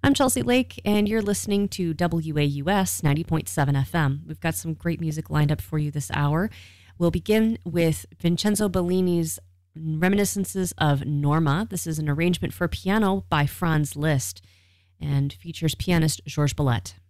I'm Chelsea Lake, and you're listening to WAUS 90.7 FM. We've got some great music lined up for you this hour. We'll begin with Vincenzo Bellini's Reminiscences of Norma. This is an arrangement for piano by Franz Liszt and features pianist Georges Boulette.